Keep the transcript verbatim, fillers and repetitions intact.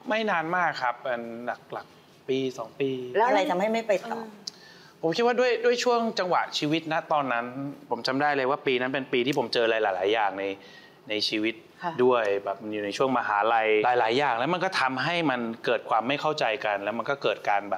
ไม่นานมากครับเป็นหลักหลักปีสองปีแล้วอะไรทำให้ไม่ไปต่อผมคิดว่าด้วยด้วยช่วงจังหวะชีวิตนะตอนนั้นผมจำได้เลยว่าปีนั้นเป็นปีที่ผมเจออะไรหลายๆอย่างในในชีวิตด้วยแบบอยู่ในช่วงมหาลัยหลายๆอย่างแล้วมันก็ทำให้มันเกิดความไม่เข้าใจกันแล้วมันก็เกิดการแบบ